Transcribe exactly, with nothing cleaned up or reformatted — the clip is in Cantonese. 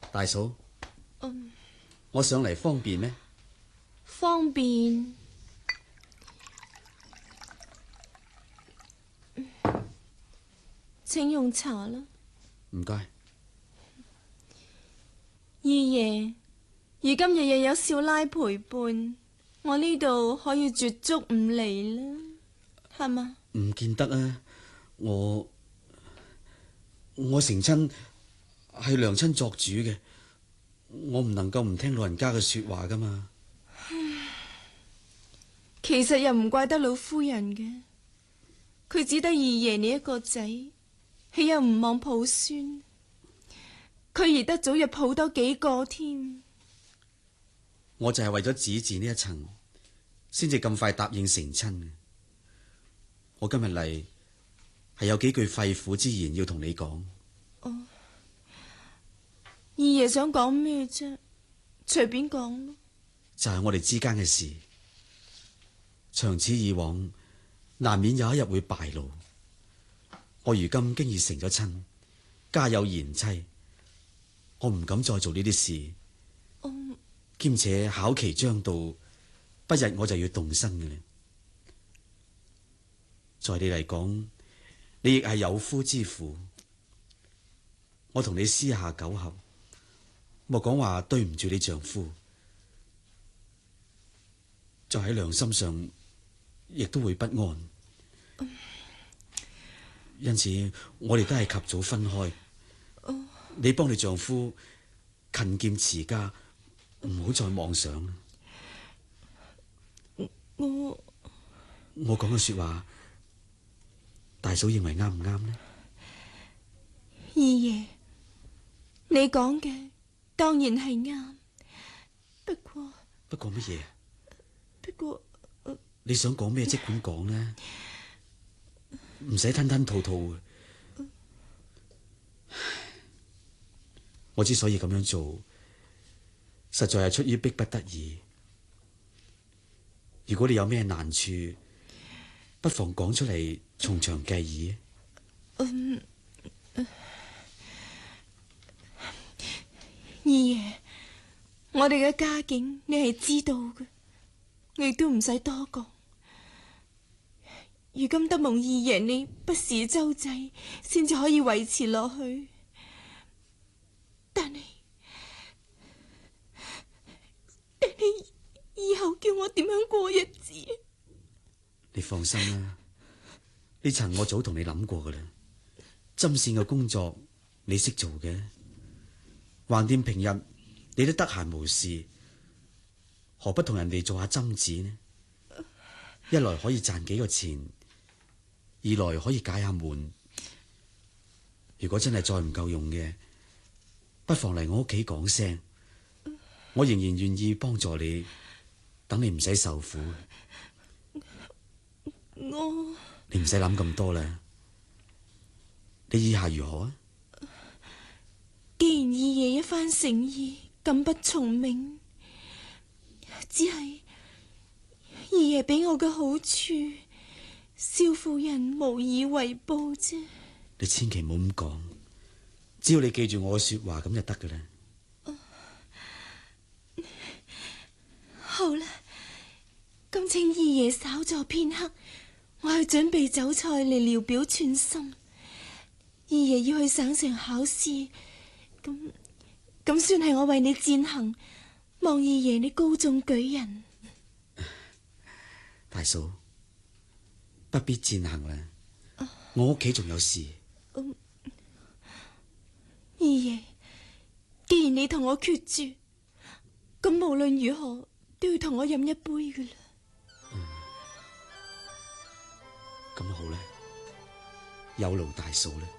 大嫂， 嗯， 我上嚟方便咩？ 方便。請用茶啦。 唔該。 二爺，如今日日有少奶陪伴，我呢度可以絕足唔嚟啦，係嘛？ 唔見得啊！我我成親係娘親作主嘅，我唔能夠唔聽老人家嘅說話噶嘛。 其實又唔怪得老夫人嘅，佢只得二爺你一個仔，豈有唔望抱孫？佢而得早日抱多幾個添。 我就係為咗子嗣呢一層，先至咁快答應成親嘅。我今日嚟係有幾句肺腑之言要同你講。 哦，二爺想講咩啫？隨便講咯。 就係我哋之間嘅事，長此以往，難免有一日會敗露。我如今經已成咗親，家有賢妻，我唔敢再做呢啲事。 嗯， 兼且考期將到，不日我就要動身嘅啦。在你嚟講，你亦係有夫之婦，我同你私下苟合，莫講話對唔住你丈夫，就喺良心上亦都會不安。 嗯， 因此我哋都係及早分開。 哦， 你幫你丈夫勤儉持家，唔好再妄想啦。 我我講嘅說話，大嫂認為啱唔啱呢？ 二爺，你講嘅當然係啱，不過不過乜嘢？ 不過、呃、 你想講咩即管講啦，唔使吞吞吐吐。我之所以咁樣做，實在係出於逼不得已。如果你有咩難處，不妨講出嚟，從長計議。 嗯，呃、二爺，我哋嘅家境你係知道嘅，我亦都唔使多講。如今得蒙二爺你不時周濟，先至可以維持落去。但係，但係以後叫我點樣過日子？ 你放心啦，呢層我早同你諗過噶啦。針線嘅工作你識做嘅，橫掂平日你都得閒無事，何不同人哋做下針子呢？一來可以賺幾個錢，二來可以解下悶。如果真係再唔夠用嘅，不妨嚟我屋企講聲，我仍然願意幫助你，等你唔使受苦。 我你唔使諗咁多啦，你意下如何啊？ 既然二爺一番誠意，敢不從命，只係二爺俾我嘅好處，蕭夫人無以為報啫。 你千祈唔好咁講，只要你記住我嘅說話咁就得噶啦。 好啦，咁請二爺稍坐片刻，我去準備酒菜嚟聊表寸心。二爺要去省城考試，咁咁算係我為你餞行，望二爺你高中舉人。 大嫂，不必餞行啦，啊、我屋企仲有事。 嗯、二爺，既然你同我決絕，咁無論如何都要同我飲一杯噶啦。 咁、嗯、好啦，有勞大嫂啦。